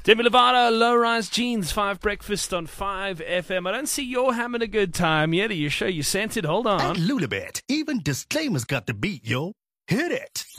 Demi Lovato, Low Rise Jeans, 5 Breakfast on 5 FM. I don't see you're having a good time yet. Are you sure you sent it? Hold on. At Lulibet, even disclaimers got the beat, yo. Hit it.